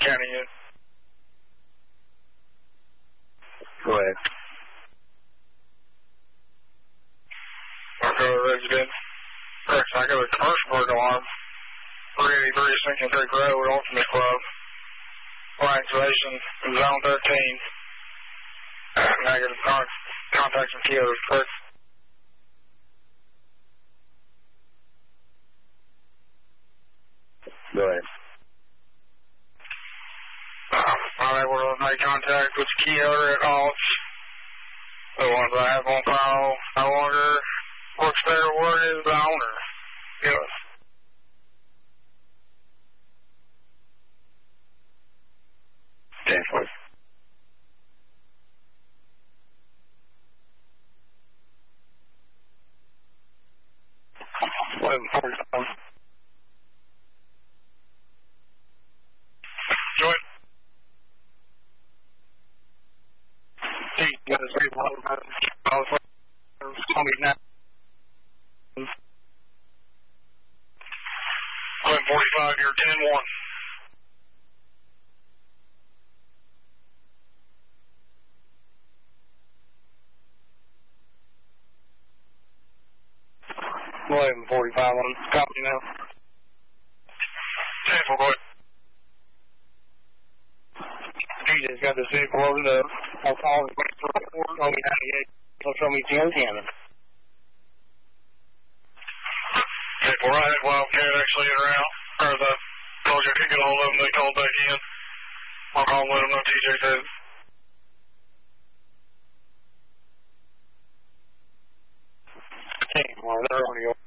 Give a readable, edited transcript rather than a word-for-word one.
county unit. Go ahead. Marco resident. Correct, I got a commercial break alarm. 383 Sinking Creek Road, Ultimate Club. Line activation, zone 13. Negative contact from Kyoto, correct? Go ahead. I'm able to make contact with Kyoto at Alts. The ones I have on file no longer works there. What is the owner? Yes. Definitely. Joint. Got a straight line about it. Now. 1145, you're 10-1. Eleven 45 on copy now. 10-4, go ahead. DJ's got this vehicle loaded up. I'll call him for report. Show me 98. He'll show me 10 cannon. 10-4, I had Wildcat actually in or out. Or the project could get a hold of them, they called back in. I'll call them, let them know TJ said. Okay, well, they're on the